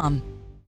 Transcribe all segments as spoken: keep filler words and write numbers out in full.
com.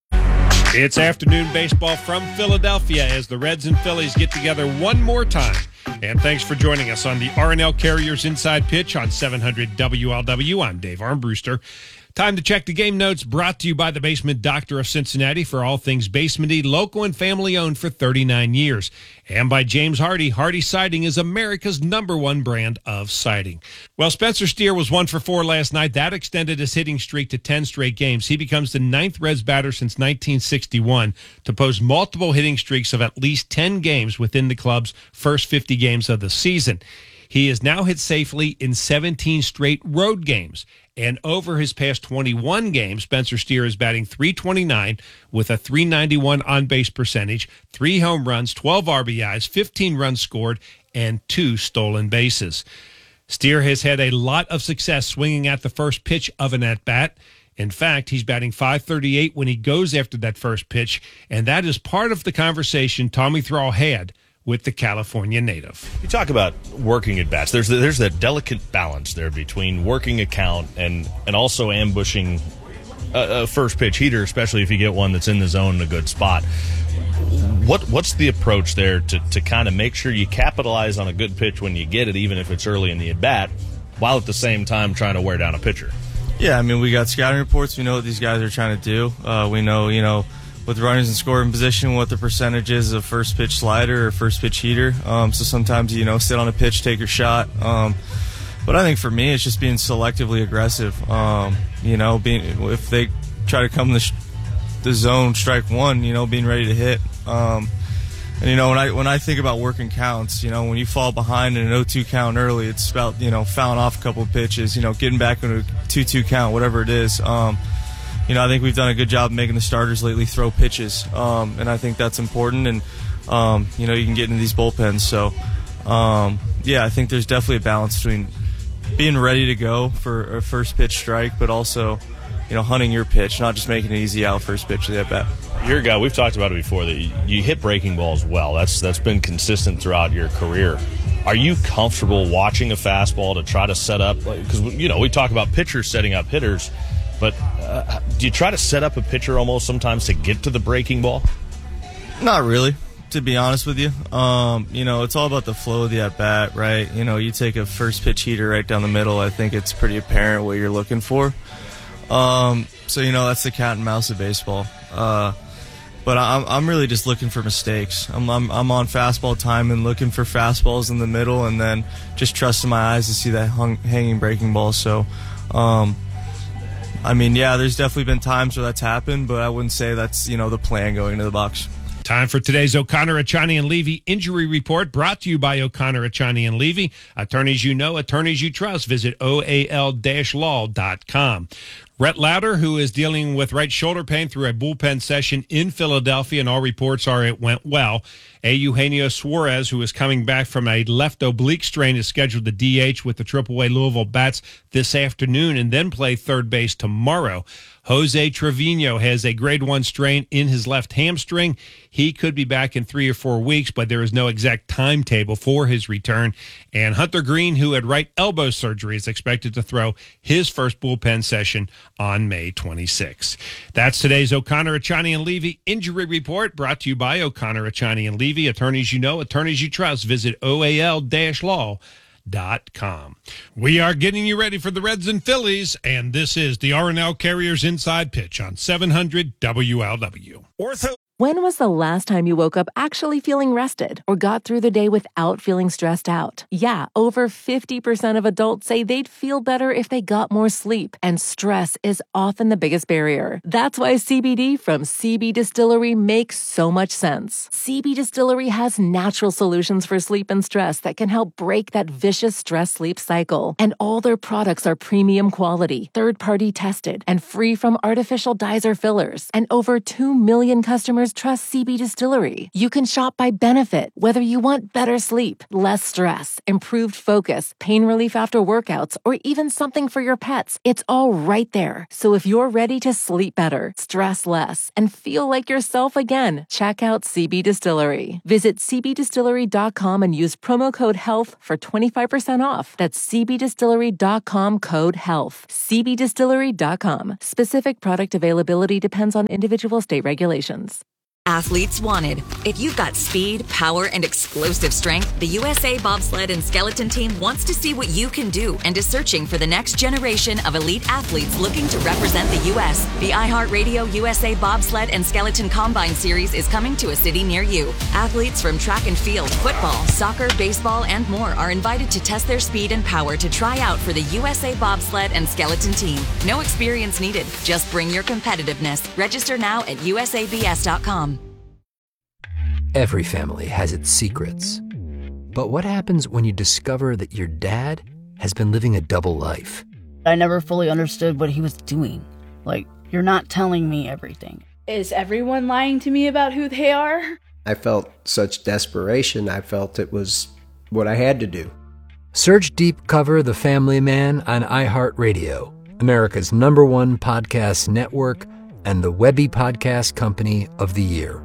It's afternoon baseball from Philadelphia as the Reds and Phillies get together one more time. And thanks for joining us on the R and L Carriers Inside Pitch on seven hundred W L W. I'm Dave Armbruster. Time to check the game notes, brought to you by the Basement Doctor of Cincinnati for all things basementy, local and family-owned for thirty-nine years. And by James Hardy. Hardy Siding is America's number one brand of siding. Well, Spencer Steer was one for four last night. That extended his hitting streak to ten straight games. He becomes the ninth Reds batter since nineteen sixty-one to post multiple hitting streaks of at least ten games within the club's first fifty games of the season. He has now hit safely in seventeen straight road games. And over his past twenty-one games, Spencer Steer is batting three twenty-nine with a three ninety-one on-base percentage, three home runs, twelve R B Is, fifteen runs scored, and two stolen bases. Steer has had a lot of success swinging at the first pitch of an at-bat. In fact, he's batting five thirty-eight when he goes after that first pitch, and that is part of the conversation Tommy Thrall had with the California native. You talk about working at bats. There's there's that delicate balance there between working a count and and also ambushing a, a first pitch heater, especially if you get one that's in the zone in a good spot. What what's the approach there to to kind of make sure you capitalize on a good pitch when you get it, even if it's early in the at bat, while at the same time trying to wear down a pitcher? Yeah, I mean, we got scouting reports. We know what these guys are trying to do. Uh, we know, you know. with runners in scoring position, what the percentage is of first pitch slider or first pitch heater. Um, so sometimes, you know, sit on a pitch, take your shot. Um, but I think for me, it's just being selectively aggressive. Um, you know, being if they try to come the, sh- the zone, strike one, you know, being ready to hit. Um, and, you know, when I when I think about working counts, you know, when you fall behind in an oh two count early, it's about, you know, fouling off a couple of pitches, you know, getting back into a two two count, whatever it is. Um, You know, I think we've done a good job making the starters lately throw pitches, um, and I think that's important. And, um, you know, you can get into these bullpens. So, um, yeah, I think there's definitely a balance between being ready to go for a first pitch strike, but also, you know, hunting your pitch, not just making it easy out first pitch of the at-bat. You're a guy, we've talked about it before, that you, you hit breaking balls well. That's That's been consistent throughout your career. Are you comfortable watching a fastball to try to set up? Because, you know, we talk about pitchers setting up hitters. But uh, do you try to set up a pitcher almost sometimes to get to the breaking ball? Not really, to be honest with you. Um, you know, it's all about the flow of the at-bat, right? You know, you take a first pitch heater right down the middle, I think it's pretty apparent what you're looking for. Um, so, you know, that's the cat and mouse of baseball. Uh, but I'm, I'm really just looking for mistakes. I'm, I'm, I'm on fastball time and looking for fastballs in the middle and then just trusting my eyes to see that hung, hanging breaking ball. So, um, I mean, yeah, there's definitely been times where that's happened, but I wouldn't say that's, you know, the plan going to the box. Time for today's O'Connor, Achani, and Levy Injury Report, brought to you by O'Connor, Achani, and Levy. Attorneys you know, attorneys you trust. Visit O A L law dot com. Rhett Lauder, who is dealing with right shoulder pain through a bullpen session in Philadelphia, and all reports are it went well. A. Eugenio Suarez, who is coming back from a left oblique strain, is scheduled to D H with the triple A Louisville Bats this afternoon and then play third base tomorrow. Jose Trevino has a grade one strain in his left hamstring. He could be back in three or four weeks, but there is no exact timetable for his return. And Hunter Green, who had right elbow surgery, is expected to throw his first bullpen session on May twenty-sixth. That's today's O'Connor, Achani, and Levy Injury Report, brought to you by O'Connor, Achani, and Levy. Attorneys you know, attorneys you trust. Visit O A L law dot com. We are getting you ready for the Reds and Phillies, and this is the R and L Carriers Inside Pitch on seven hundred W L W. Ortho. When was the last time you woke up actually feeling rested or got through the day without feeling stressed out? Yeah, over fifty percent of adults say they'd feel better if they got more sleep, and stress is often the biggest barrier. That's why C B D from C B Distillery makes so much sense. C B Distillery has natural solutions for sleep and stress that can help break that vicious stress-sleep cycle. And all their products are premium quality, third-party tested, and free from artificial dyes or fillers. And over two million customers customers trust C B Distillery. You can shop by benefit, whether you want better sleep, less stress, improved focus, pain relief after workouts, or even something for your pets. It's all right there. So if you're ready to sleep better, stress less, and feel like yourself again, check out C B Distillery. Visit c b distillery dot com and use promo code HEALTH for twenty-five percent off. That's c b distillery dot com code HEALTH. c b distillery dot com. Specific product availability depends on individual state regulations. Athletes wanted. If you've got speed, power, and explosive strength, the U S A Bobsled and Skeleton Team wants to see what you can do and is searching for the next generation of elite athletes looking to represent the U S The iHeartRadio U S A Bobsled and Skeleton Combine Series is coming to a city near you. Athletes from track and field, football, soccer, baseball, and more are invited to test their speed and power to try out for the U S A Bobsled and Skeleton Team. No experience needed. Just bring your competitiveness. Register now at u s a b s dot com. Every family has its secrets. But what happens when you discover that your dad has been living a double life? I never fully understood what he was doing. Like, you're not telling me everything. Is everyone lying to me about who they are? I felt such desperation. I felt it was what I had to do. Search Deep Cover The Family Man on iHeartRadio, America's number one podcast network and the Webby Podcast Company of the Year.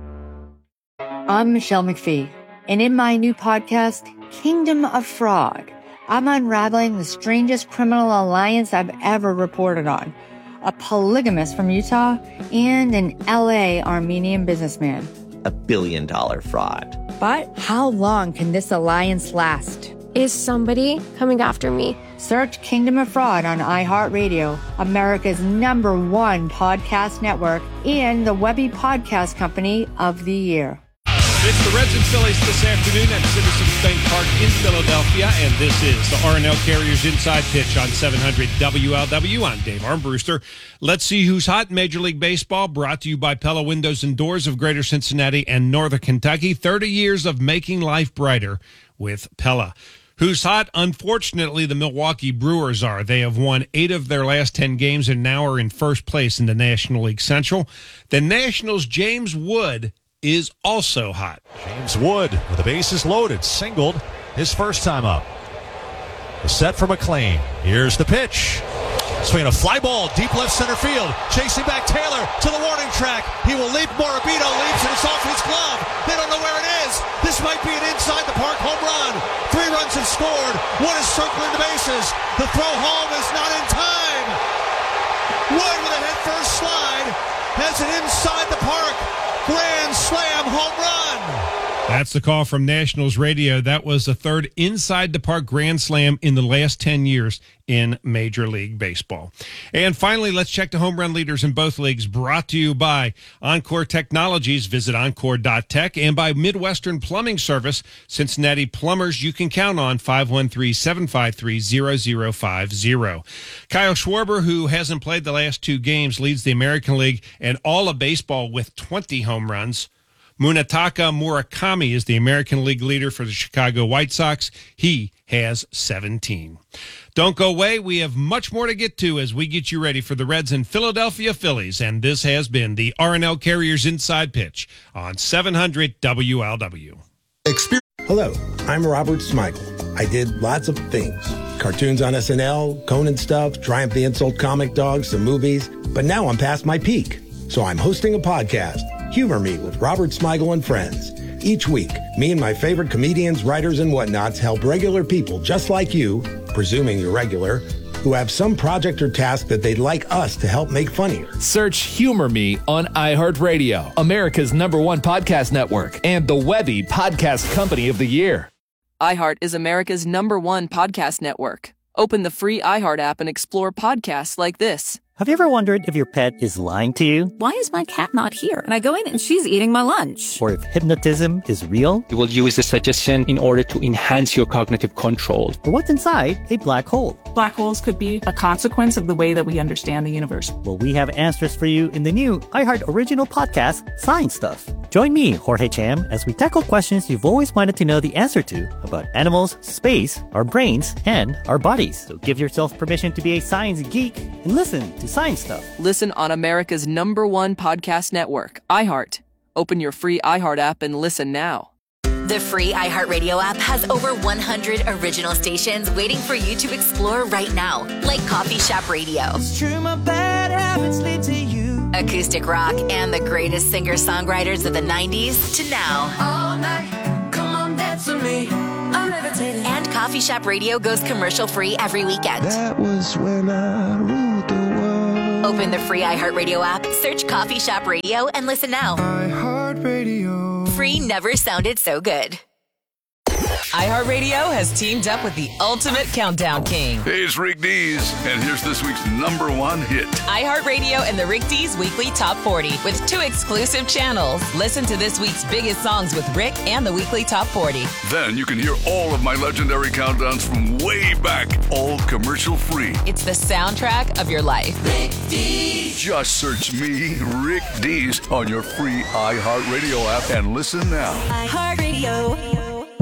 I'm Michelle McPhee, and in my new podcast, Kingdom of Fraud, I'm unraveling the strangest criminal alliance I've ever reported on. A polygamist from Utah and an L A Armenian businessman. A billion dollar fraud. But how long can this alliance last? Is somebody coming after me? Search Kingdom of Fraud on iHeartRadio, America's number one podcast network, and the Webby Podcast Company of the Year. It's the Reds and Phillies this afternoon at Citizens Bank Park in Philadelphia, and this is the R and L Carriers Inside Pitch on seven hundred W L W. I'm Dave Armbruster. Let's see who's hot in Major League Baseball, brought to you by Pella Windows and Doors of Greater Cincinnati and Northern Kentucky. thirty years of making life brighter with Pella. Who's hot? Unfortunately, the Milwaukee Brewers are. They have won eight of their last ten games and now are in first place in the National League Central. The Nationals' James Wood is also hot. James Wood, with the bases loaded, singled his first time up. The set for McLean. Here's the pitch. Swinging a fly ball, deep left center field. Chasing back Taylor to the warning track. He will leap. Morabito leaps and it's off his glove. They don't know where it is. This might be an inside the park home run. Three runs have scored. One is circling the bases. The throw home is not in time. Wood with a head first slide has it inside the park. Grand slam home run. That's the call from Nationals Radio. That was the third inside the park grand slam in the last ten years in Major League Baseball. And finally, let's check the home run leaders in both leagues, brought to you by Encore Technologies. Visit encore dot tech, and by Midwestern Plumbing Service, Cincinnati plumbers you can count on. Five one three, seven five three, zero zero five zero. Kyle Schwarber, who hasn't played the last two games, leads the American League and all of baseball with twenty home runs. Munetaka Murakami is the American League leader for the Chicago White Sox. He has seventeen. Don't go away. We have much more to get to as we get you ready for the Reds and Philadelphia Phillies. And this has been the R and L Carriers Inside Pitch on seven hundred W L W. Hello, I'm Robert Smigel. I did lots of things. Cartoons on S N L, Conan stuff, Triumph the Insult comic dogs, some movies. But now I'm past my peak. So I'm hosting a podcast, Humor Me with Robert Smigel and Friends. Each week, me and my favorite comedians, writers, and whatnots help regular people just like you, presuming you're regular, who have some project or task that they'd like us to help make funnier. Search Humor Me on iHeartRadio, America's number one podcast network, and the Webby Podcast Company of the Year. iHeart is America's number one podcast network. Open the free iHeart app and explore podcasts like this. Have you ever wondered if your pet is lying to you? Why is my cat not here? And I go in and she's eating my lunch. Or if hypnotism is real? You will use the suggestion in order to enhance your cognitive control. Or what's inside a black hole? Black holes could be a consequence of the way that we understand the universe. Well, we have answers for you in the new iHeart original podcast, Science Stuff. Join me, Jorge Cham, as we tackle questions you've always wanted to know the answer to about animals, space, our brains, and our bodies. So give yourself permission to be a science geek and listen to Science Stuff. Listen on America's number one podcast network, iHeart. Open your free iHeart app and listen now. The free iHeartRadio app has over one hundred original stations waiting for you to explore right now, like Coffee Shop Radio, It's true, my bad habits lead to you. acoustic rock, and the greatest singer-songwriters of the nineties to now. All night, come on, dance with me. I'm levitating. And Coffee Shop Radio goes commercial-free every weekend. That was when I ruled the world. Open the free iHeartRadio app, search Coffee Shop Radio, and listen now. iHeartRadio. Free never sounded so good. iHeartRadio has teamed up with the ultimate countdown king. Hey, it's Rick Dees, and here's this week's number one hit. iHeartRadio and the Rick Dees Weekly Top forty with two exclusive channels. Listen to this week's biggest songs with Rick and the Weekly Top forty. Then you can hear all of my legendary countdowns from way back, all commercial free. It's the soundtrack of your life. Rick Dees. Just search me, Rick Dees, on your free iHeartRadio app and listen now. iHeartRadio.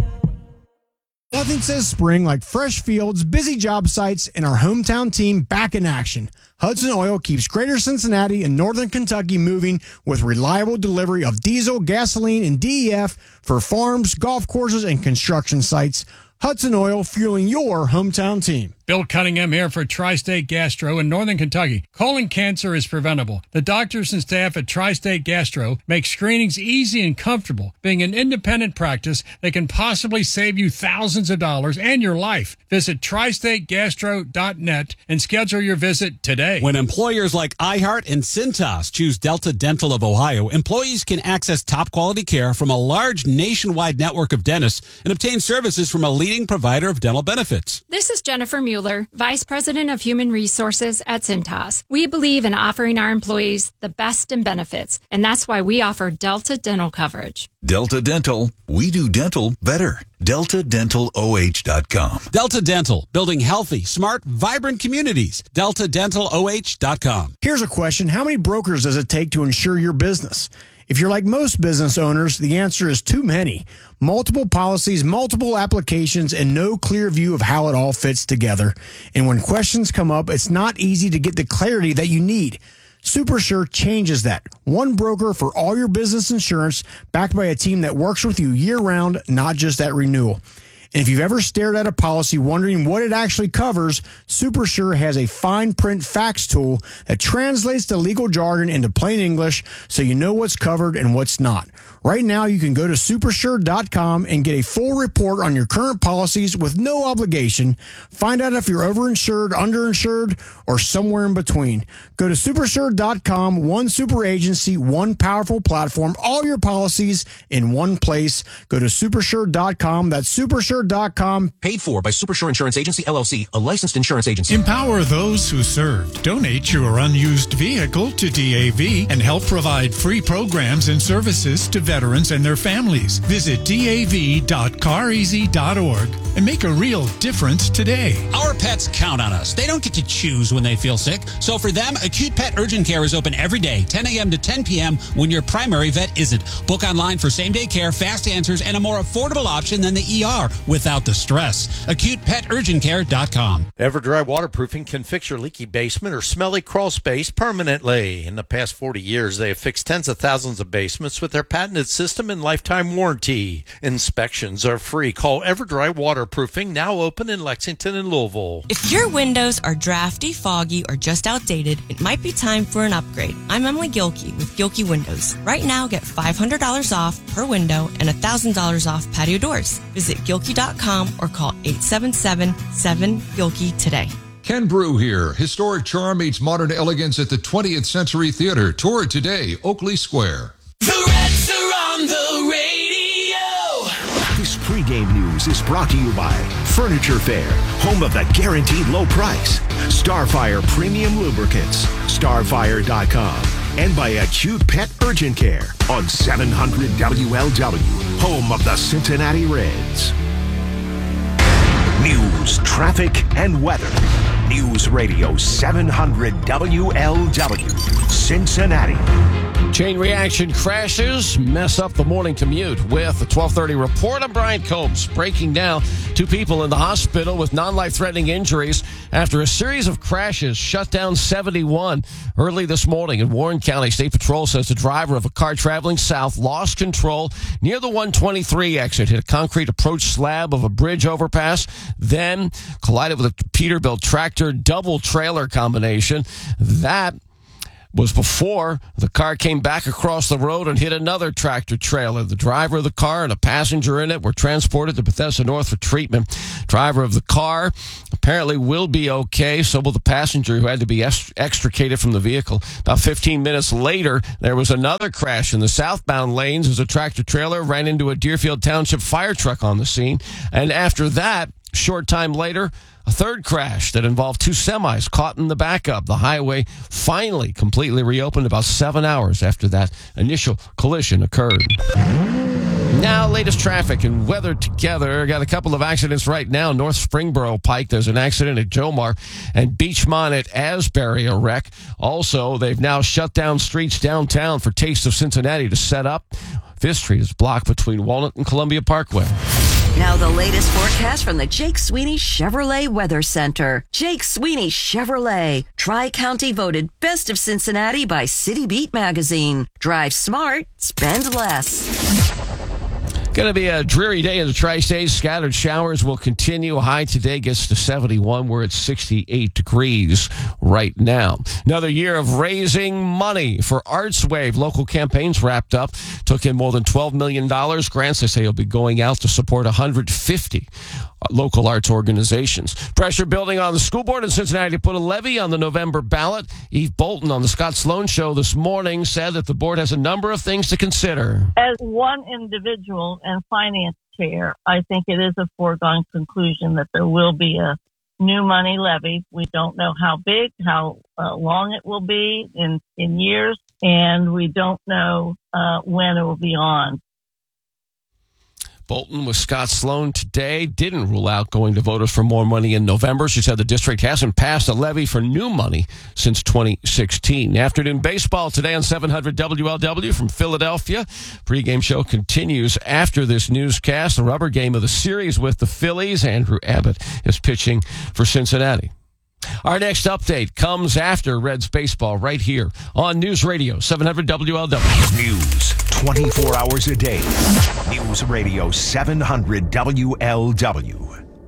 Nothing says spring like fresh fields, busy job sites, and our hometown team back in action. Hudson Oil keeps Greater Cincinnati and Northern Kentucky moving with reliable delivery of diesel, gasoline, and D E F for farms, golf courses, and construction sites. Hudson Oil, fueling your hometown team. Bill Cunningham here for Tri-State Gastro in Northern Kentucky. Colon cancer is preventable. The doctors and staff at Tri-State Gastro make screenings easy and comfortable. Being an independent practice, they can possibly save you thousands of dollars and your life. Visit tri state gastro dot net and schedule your visit today. When employers like iHeart and Cintas choose Delta Dental of Ohio, employees can access top-quality care from a large nationwide network of dentists and obtain services from a leading provider of dental benefits. This is Jennifer Mueller, Vice President of Human Resources at Cintas. We believe in offering our employees the best in benefits, and that's why we offer Delta Dental coverage. Delta Dental, we do dental better. delta dental o h dot com. Delta Dental, building healthy, smart, vibrant communities. delta dental o h dot com. Here's a question. How many brokers does it take to insure your business? If you're like most business owners, the answer is too many. Multiple policies, multiple applications, and no clear view of how it all fits together. And when questions come up, it's not easy to get the clarity that you need. SuperSure changes that. One broker for all your business insurance, backed by a team that works with you year-round, not just at renewal. And if you've ever stared at a policy wondering what it actually covers, SuperSure has a fine print facts tool that translates the legal jargon into plain English so you know what's covered and what's not. Right now, you can go to supersure dot com and get a full report on your current policies with no obligation. Find out if you're overinsured, underinsured, or somewhere in between. Go to supersure dot com, one super agency, one powerful platform, all your policies in one place. Go to supersure dot com. That's supersure dot com. Paid for by Supersure Insurance Agency, L L C, a licensed insurance agency. Empower those who serve. Donate your unused vehicle to D A V and help provide free programs and services to veterans and their families. Visit D A V dot car easy dot org and make a real difference today. Our pets count on us. They don't get to choose when they feel sick. So for them, Acute Pet Urgent Care is open every day, ten a.m. to ten p.m. when your primary vet isn't. Book online for same-day care, fast answers, and a more affordable option than the E R without the stress. acute pet urgent care dot com. EverDry Waterproofing can fix your leaky basement or smelly crawl space permanently. In the past forty years, they have fixed tens of thousands of basements with their patented system and lifetime warranty. Inspections are free. Call EverDry Waterproofing, now open in Lexington and Louisville. If your windows are drafty, foggy, or just outdated, it might be time for an upgrade. I'm Emily Gilkey with Gilkey Windows. Right now, get five hundred dollars off per window and one thousand dollars off patio doors. Visit Gilkey dot com or call eight seven seven, seven, Gilkey today. Ken Brew here. Historic charm meets modern elegance at the twentieth Century Theater. Tour today, Oakley Square. The Reds are on the radio. This pregame news is brought to you by Furniture Fair, home of the guaranteed low price. Starfire Premium Lubricants, starfire dot com. And by Acute Pet Urgent Care on seven hundred W L W, home of the Cincinnati Reds. News, traffic, and weather. News Radio seven hundred W L W, Cincinnati. Chain reaction crashes mess up the morning commute. With the twelve thirty report, I'm Brian Combs. Breaking down, two people in the hospital with non-life-threatening injuries after a series of crashes shut down seventy-one early this morning in Warren County. State Patrol says the driver of a car traveling south lost control near the one twenty-three exit, hit a concrete approach slab of a bridge overpass, then collided with a Peterbilt tractor double trailer combination. That was before the car came back across the road and hit another tractor trailer. The driver of the car and a passenger in it were transported to Bethesda North for treatment. Driver of the car apparently will be okay. So will the passenger who had to be extricated from the vehicle. About fifteen minutes later, there was another crash in the southbound lanes as a tractor trailer ran into a Deerfield Township fire truck on the scene. And after that, short time later, a third crash that involved two semis caught in the backup. The highway finally completely reopened about seven hours after that initial collision occurred. Now, latest traffic and weather together. Got a couple of accidents right now. North Springboro Pike, there's an accident at Jomar, and Beachmont at Asbury, a wreck. Also, they've now shut down streets downtown for Taste of Cincinnati to set up. Fifth Street is blocked between Walnut and Columbia Parkway. Now the latest forecast from the Jake Sweeney Chevrolet Weather Center. Jake Sweeney Chevrolet, Tri-County voted Best of Cincinnati by City Beat magazine. Drive smart, spend less. Going to be a dreary day in the Tri-States. Scattered showers will continue. High today gets to seventy-one. We're at sixty-eight degrees right now. Another year of raising money for ArtsWave. Local campaigns wrapped up. Took in more than twelve million dollars. Grants, they say, will be going out to support one hundred fifty local arts organizations. Pressure building on the school board in Cincinnati to put a levy on the November ballot. Eve Bolton on the Scott Sloan Show this morning said that the board has a number of things to consider. As one individual and finance chair, I think it is a foregone conclusion that there will be a new money levy. We don't know how big, how uh, long it will be in, in years, and we don't know uh, when it will be on. Bolton with Scott Sloan today didn't rule out going to voters for more money in November. She said the district hasn't passed a levy for new money since twenty sixteen. Afternoon baseball today on seven hundred W L W from Philadelphia. Pre-game show continues after this newscast. The rubber game of the series with the Phillies. Andrew Abbott is pitching for Cincinnati. Our next update comes after Reds baseball right here on News Radio seven hundred W L W. News twenty-four hours a day. News Radio seven hundred W L W.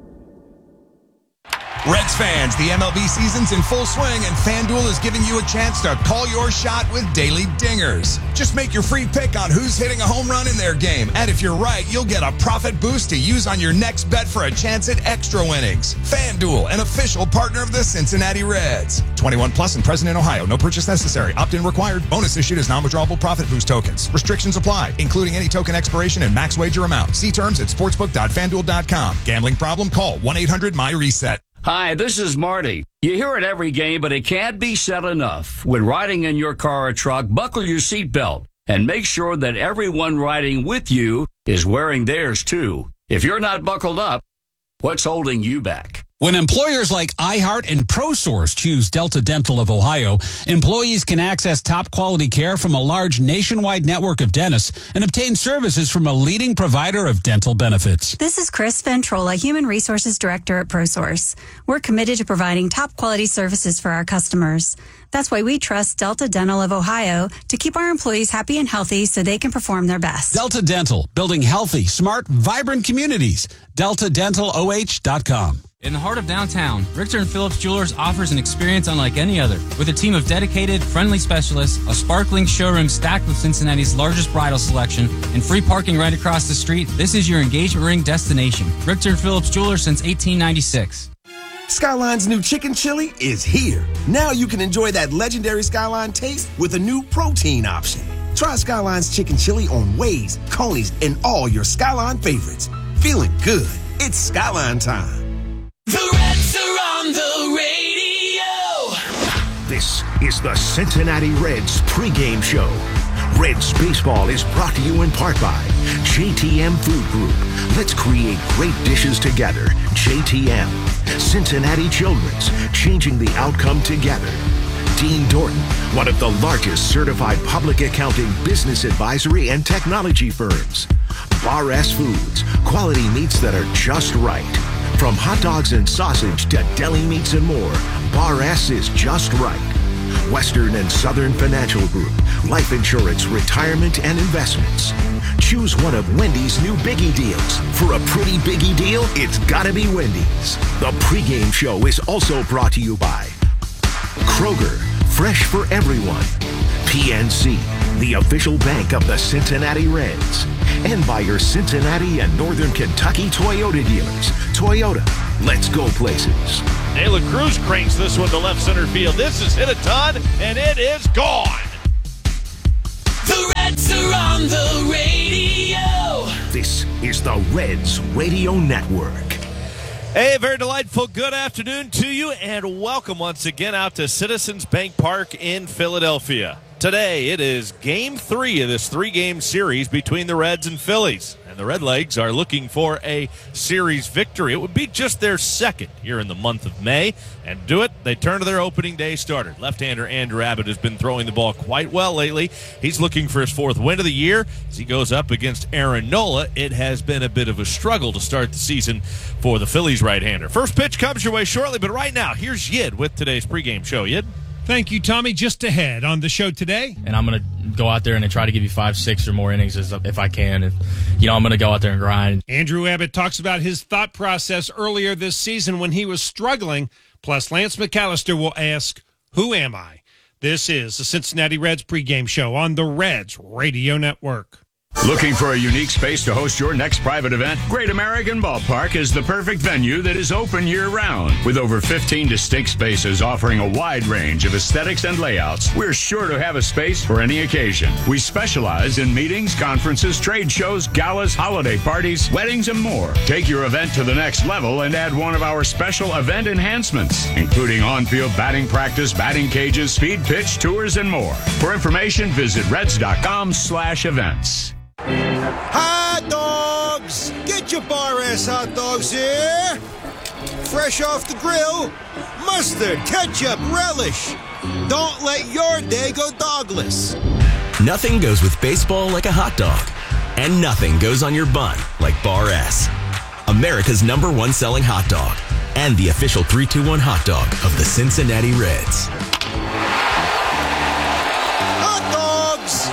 Reds fans, the M L B season's in full swing, and FanDuel is giving you a chance to call your shot with daily dingers. Just make your free pick on who's hitting a home run in their game, and if you're right, you'll get a profit boost to use on your next bet for a chance at extra winnings. FanDuel, an official partner of the Cincinnati Reds. twenty-one plus and present in Ohio. No purchase necessary. Opt-in required. Bonus issued as non-withdrawable profit boost tokens. Restrictions apply, including any token expiration and max wager amount. See terms at sportsbook dot fanduel dot com. Gambling problem? Call one eight hundred my reset. Hi, this is Marty. You hear it every game, but it can't be said enough. When riding in your car or truck, buckle your seatbelt and make sure that everyone riding with you is wearing theirs too. If you're not buckled up, what's holding you back? When employers like iHeart and ProSource choose Delta Dental of Ohio, employees can access top-quality care from a large nationwide network of dentists and obtain services from a leading provider of dental benefits. This is Chris Ventrola, Human Resources Director at ProSource. We're committed to providing top-quality services for our customers. That's why we trust Delta Dental of Ohio to keep our employees happy and healthy so they can perform their best. Delta Dental, building healthy, smart, vibrant communities. delta dental o h dot com. In the heart of downtown, Richter and Phillips Jewelers offers an experience unlike any other. With a team of dedicated, friendly specialists, a sparkling showroom stacked with Cincinnati's largest bridal selection, and free parking right across the street, this is your engagement ring destination. Richter and Phillips Jewelers since eighteen ninety-six. Skyline's new chicken chili is here. Now you can enjoy that legendary Skyline taste with a new protein option. Try Skyline's chicken chili on Waze, Coney's, and all your Skyline favorites. Feeling good. It's Skyline time. The Reds are on the radio. This is the Cincinnati Reds pregame show. Reds baseball is brought to you in part by J T M Food Group. Let's create great dishes together. J T M. Cincinnati Children's, changing the outcome together. Dean Dorton, one of the largest certified public accounting, business advisory, and technology firms. Bar S Foods, quality meats that are just right. From hot dogs and sausage to deli meats and more, Bar S is just right. Western and Southern Financial Group, life insurance, retirement, and investments. Choose one of Wendy's new Biggie deals. For a pretty Biggie deal, it's gotta be Wendy's. The pregame show is also brought to you by Kroger, fresh for everyone. P N C, the official bank of the Cincinnati Reds. And by your Cincinnati and Northern Kentucky Toyota dealers. Toyota, let's go places. De La Cruz cranks this one to left center field. This is hit a ton, and it is gone. The Reds are on the radio. This is the Reds Radio Network. Hey, very delightful good afternoon to you, and welcome once again out to Citizens Bank Park in Philadelphia. Today, it is game three of this three-game series between the Reds and Phillies. And the Redlegs are looking for a series victory. It would be just their second here in the month of May. And to do it, they turn to their opening day starter. Left-hander Andrew Abbott has been throwing the ball quite well lately. He's looking for his fourth win of the year as he goes up against Aaron Nola. It has been a bit of a struggle to start the season for the Phillies right-hander. First pitch comes your way shortly, but right now, here's Yid with today's pregame show. Yid? Thank you, Tommy. Just ahead on the show today. And I'm going to go out there and try to give you five, six or more innings as, if I can. If, you know, I'm going to go out there and grind. Andrew Abbott talks about his thought process earlier this season when he was struggling. Plus, Lance McAllister will ask, who am I? This is the Cincinnati Reds pregame show on the Reds Radio Network. Looking for a unique space to host your next private event? Great American Ballpark is the perfect venue that is open year-round. With over fifteen distinct spaces offering a wide range of aesthetics and layouts, we're sure to have a space for any occasion. We specialize in meetings, conferences, trade shows, galas, holiday parties, weddings, and more. Take your event to the next level and add one of our special event enhancements, including on-field batting practice, batting cages, speed pitch, tours, and more. For information, visit reds.com slash events. Hot dogs! Get your Bar S hot dogs here! Fresh off the grill, mustard, ketchup, relish. Don't let your day go dogless. Nothing goes with baseball like a hot dog. And nothing goes on your bun like Bar S. America's number one selling hot dog. And the official three two one hot dog of the Cincinnati Reds. Hot dogs!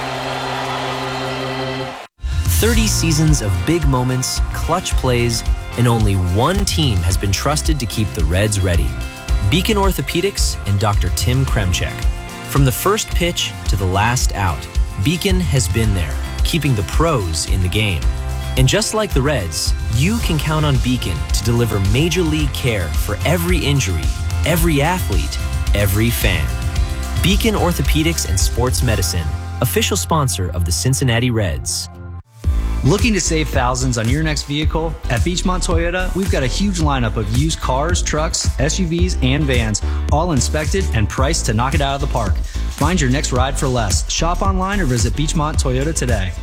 thirty seasons of big moments, clutch plays, and only one team has been trusted to keep the Reds ready. Beacon Orthopedics and Doctor Tim Kremchek. From the first pitch to the last out, Beacon has been there, keeping the pros in the game. And just like the Reds, you can count on Beacon to deliver major league care for every injury, every athlete, every fan. Beacon Orthopedics and Sports Medicine, official sponsor of the Cincinnati Reds. Looking to save thousands on your next vehicle? At Beachmont Toyota, we've got a huge lineup of used cars, trucks, S U Vs, and vans, all inspected and priced to knock it out of the park. Find your next ride for less. Shop online or visit Beachmont Toyota today.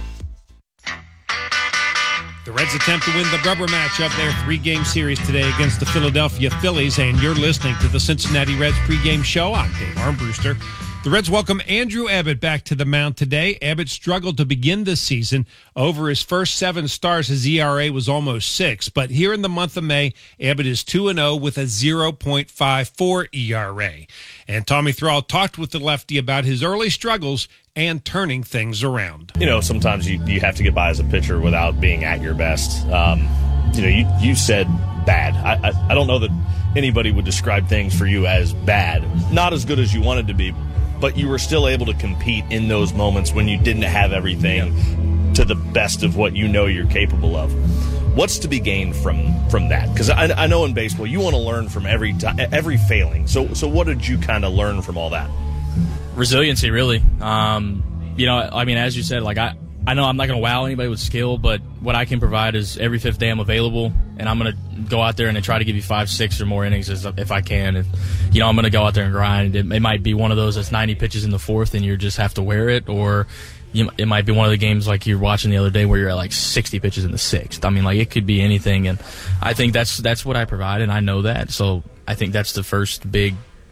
The Reds attempt to win the rubber match of their three-game series today against the Philadelphia Phillies, and you're listening to the Cincinnati Reds pregame show. I'm Dave Armbruster. The Reds welcome Andrew Abbott back to the mound today. Abbott struggled to begin this season. Over his first seven starts, his E R A was almost six. But here in the month of May, Abbott is two and oh with a oh point five four E R A. And Tommy Thrall talked with the lefty about his early struggles and turning things around. You know, sometimes you, you have to get by as a pitcher without being at your best. Um, you know, you, you said bad. I, I, I don't know that anybody would describe things for you as bad. Not as good as you wanted to be, but you were still able to compete in those moments when you didn't have everything yeah. to the best of what you know you're capable of. What's to be gained from from that? Because I, I know in baseball you want to learn from every time, every failing. So so what did you kind of learn from all that? Resiliency, really. Um, you know, I mean, as you said, like I. I know I'm not going to wow anybody with skill, but what I can provide is every fifth day I'm available, and I'm going to go out there and try to give you five, six or more innings as, if I can. If, you know, I'm going to go out there and grind. It, it might be one of those that's ninety pitches in the fourth and you just have to wear it, or you, it might be one of the games like you're watching the other day where you're at like sixty pitches in the sixth. I mean, like it could be anything, and I think that's that's what I provide, and I know that. So I think that's the first big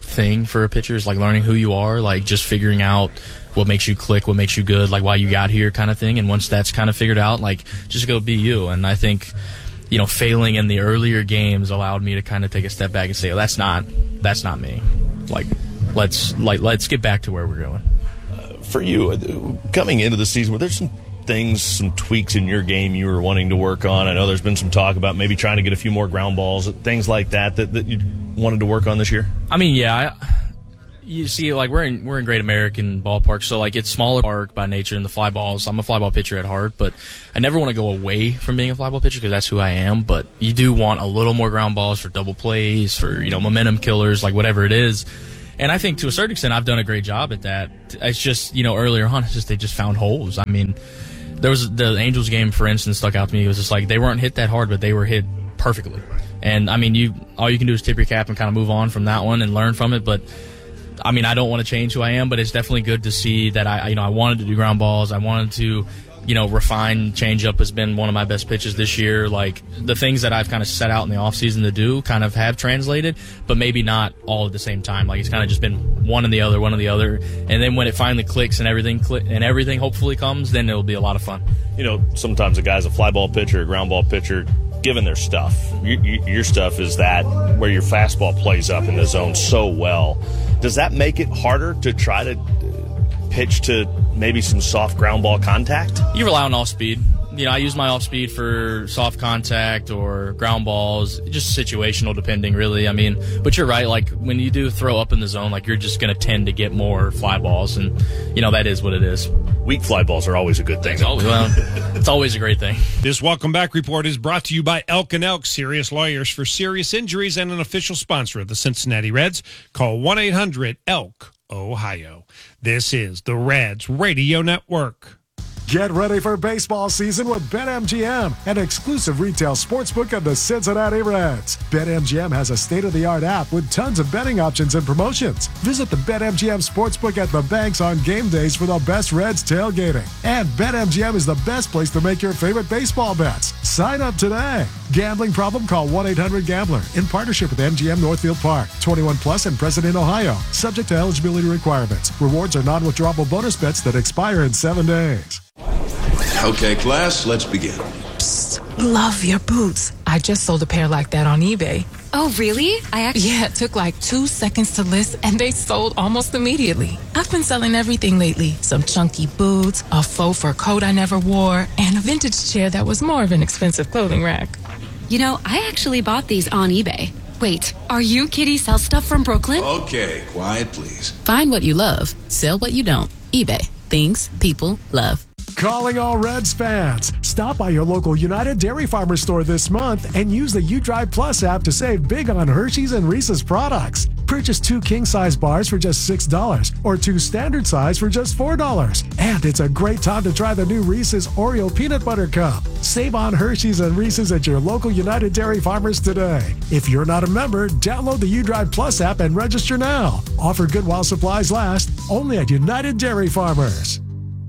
thing for a pitcher is like learning who you are, like just figuring out what makes you click, what makes you good, like why you got here kind of thing. And once that's kind of figured out, like just go be you. And I think, you know, failing in the earlier games allowed me to kind of take a step back and say, oh, that's not, that's not me. Like, let's, like, let's get back to where we're going. Uh, for you, coming into the season, were there some things, some tweaks in your game you were wanting to work on? I know there's been some talk about maybe trying to get a few more ground balls, things like that, that, that you wanted to work on this year? I mean, yeah, I, you see, like, we're in we're in Great American Ballpark, so, like, it's smaller park by nature than the fly balls. I'm a fly ball pitcher at heart, but I never want to go away from being a fly ball pitcher because that's who I am, but you do want a little more ground balls for double plays, for, you know, momentum killers, like, whatever it is. And I think to a certain extent I've done a great job at that. It's just, you know, earlier on, it's just they just found holes. I mean, there was the Angels game, for instance, stuck out to me. It was just like they weren't hit that hard, but they were hit perfectly. And, I mean, you all you can do is tip your cap and kind of move on from that one and learn from it. But, I mean, I don't want to change who I am, but it's definitely good to see that I, you know, I wanted to do ground balls. I wanted to, you know, refine changeup has been one of my best pitches this year. Like, the things that I've kind of set out in the offseason to do kind of have translated, but maybe not all at the same time. Like, it's kind of just been one and the other, one and the other. And then when it finally clicks and everything cli- and everything hopefully comes, then it'll be a lot of fun. You know, sometimes a guy's a fly ball pitcher, a ground ball pitcher, given their stuff. You, you, your stuff is that where your fastball plays up in the zone so well. Does that make it harder to try to pitch to maybe some soft ground ball contact? You rely on off speed. You know, I use my off speed for soft contact or ground balls, just situational depending, really. I mean, but you're right. Like, when you do throw up in the zone, like, you're just going to tend to get more fly balls, and, you know, that is what it is. Weak fly balls are always a good thing. It's always, well, it's always a great thing. This Welcome Back report is brought to you by Elk and Elk, serious lawyers for serious injuries, and an official sponsor of the Cincinnati Reds. Call one eight hundred elk Ohio. This is the Reds Radio Network. Get ready for baseball season with BetMGM, an exclusive retail sportsbook of the Cincinnati Reds. BetMGM has a state-of-the-art app with tons of betting options and promotions. Visit the BetMGM Sportsbook at the banks on game days for the best Reds tailgating. And BetMGM is the best place to make your favorite baseball bets. Sign up today. Gambling problem? Call one eight hundred gambler in partnership with M G M Northfield Park. twenty-one plus and present in Ohio. Subject to eligibility requirements. Rewards are non-withdrawable bonus bets that expire in seven days. Okay, class, let's begin. Psst, love your boots. I just sold a pair like that on eBay. Oh, really? I actually... Yeah, it took like two seconds to list, and they sold almost immediately. I've been selling everything lately. Some chunky boots, a faux fur coat I never wore, and a vintage chair that was more of an expensive clothing rack. You know, I actually bought these on eBay. Wait, are you Kitty Sell Stuff from Brooklyn? Okay, quiet, please. Find what you love. Sell what you don't. eBay. Things people love. Calling all Reds fans. Stop by your local United Dairy Farmers store this month and use the UDrive Plus app to save big on Hershey's and Reese's products. Purchase two king-size bars for just six dollars or two standard size for just four dollars. And it's a great time to try the new Reese's Oreo Peanut Butter Cup. Save on Hershey's and Reese's at your local United Dairy Farmers today. If you're not a member, download the UDrive Plus app and register now. Offer good while supplies last, only at United Dairy Farmers.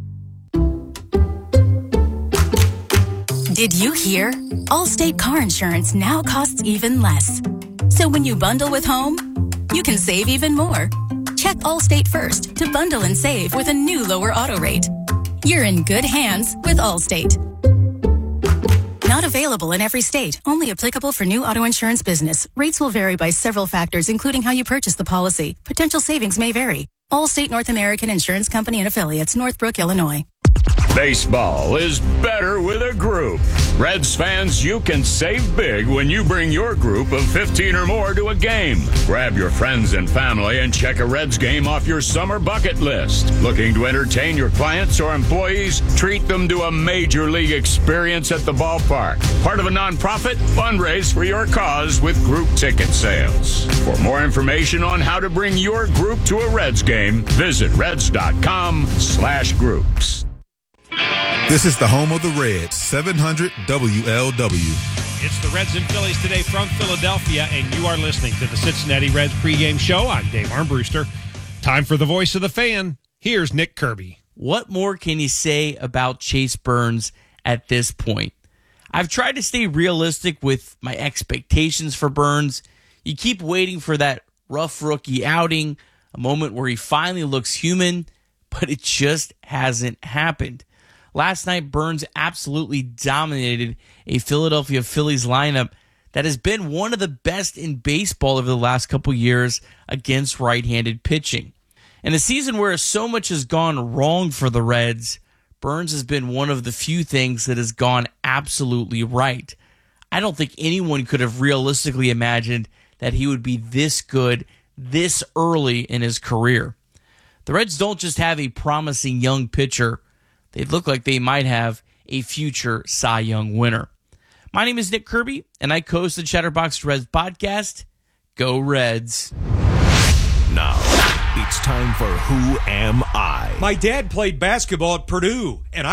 Did you hear? Allstate car insurance now costs even less. So when you bundle with home, you can save even more. Check Allstate first to bundle and save with a new lower auto rate. You're in good hands with Allstate. Not available in every state. Only applicable for new auto insurance business. Rates will vary by several factors, including how you purchase the policy. Potential savings may vary. Allstate North American Insurance Company and Affiliates, Northbrook, Illinois. Baseball is better with a group. Reds fans, you can save big when you bring your group of fifteen or more to a game. Grab your friends and family and check a Reds game off your summer bucket list. Looking to entertain your clients or employees? Treat them to a major league experience at the ballpark. Part of a nonprofit? Fundraise for your cause with group ticket sales. For more information on how to bring your group to a Reds game, visit reds.com slash groups. This is the home of the Reds, seven hundred W L W. It's the Reds and Phillies today from Philadelphia, and you are listening to the Cincinnati Reds pregame show. I'm Dave Armbruster. Time for the voice of the fan. Here's Nick Kirby. What more can you say about Chase Burns at this point? I've tried to stay realistic with my expectations for Burns. You keep waiting for that rough rookie outing, a moment where he finally looks human, but it just hasn't happened. Last night, Burnes absolutely dominated a Philadelphia Phillies lineup that has been one of the best in baseball over the last couple years against right-handed pitching. In a season where so much has gone wrong for the Reds, Burnes has been one of the few things that has gone absolutely right. I don't think anyone could have realistically imagined that he would be this good this early in his career. The Reds don't just have a promising young pitcher, they look like they might have a future Cy Young winner. My name is Nick Kirby, and I co-host the Chatterbox Reds podcast. Go Reds. Now, it's time for Who Am I? My dad played basketball at Purdue, and I